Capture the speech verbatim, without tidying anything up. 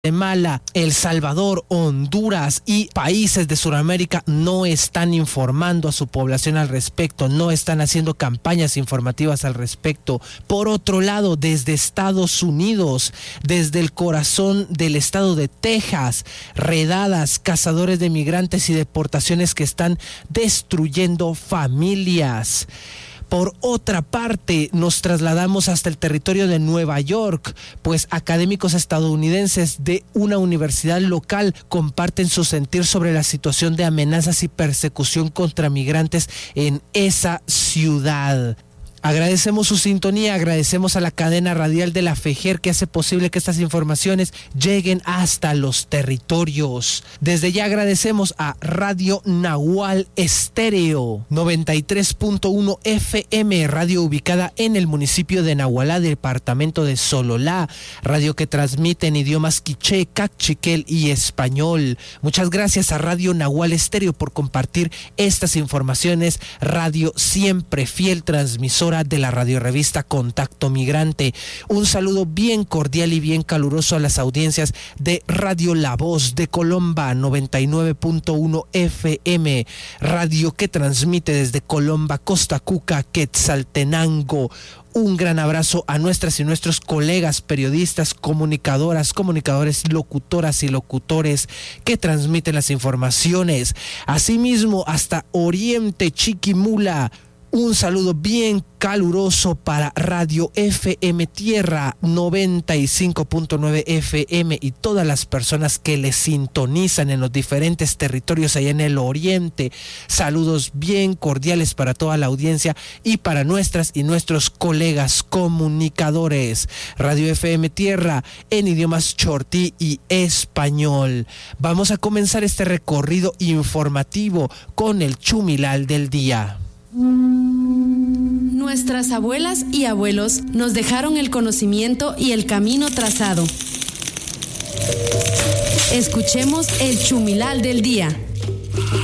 Guatemala, El Salvador, Honduras y países de Sudamérica no están informando a su población al respecto, no están haciendo campañas informativas al respecto. Por otro lado, desde Estados Unidos, desde el corazón del estado de Texas, redadas, cazadores de migrantes y deportaciones que están destruyendo familias. Por otra parte, nos trasladamos hasta el territorio de Nueva York, pues académicos estadounidenses de una universidad local comparten su sentir sobre la situación de amenazas y persecución contra migrantes en esa ciudad. Agradecemos su sintonía, agradecemos a la cadena radial de la FEJER que hace posible que estas informaciones lleguen hasta los territorios. Desde ya agradecemos a Radio Nahual Estéreo, noventa y tres punto uno F M, radio ubicada en el municipio de Nahualá, departamento de Sololá, radio que transmite en idiomas quiché, cachiquel y español. Muchas gracias a Radio Nahual Estéreo por compartir estas informaciones, radio siempre fiel transmisora de la radiorevista Contacto Migrante. Un saludo bien cordial y bien caluroso a las audiencias de Radio La Voz de Colomba, noventa y nueve punto uno F M, radio que transmite desde Colomba, Costa Cuca, Quetzaltenango. Un gran abrazo a nuestras y nuestros colegas periodistas, comunicadoras, comunicadores, locutoras y locutores que transmiten las informaciones. Asimismo, hasta Oriente, Chiquimula. Un saludo bien caluroso para Radio F M Tierra noventa y cinco punto nueve F M y todas las personas que les sintonizan en los diferentes territorios allá en el oriente. Saludos bien cordiales para toda la audiencia y para nuestras y nuestros colegas comunicadores. Radio F M Tierra en idiomas chortí y español. Vamos a comenzar este recorrido informativo con el chumilal del día. Nuestras abuelas y abuelos nos dejaron el conocimiento y el camino trazado. Escuchemos el chumilal del día.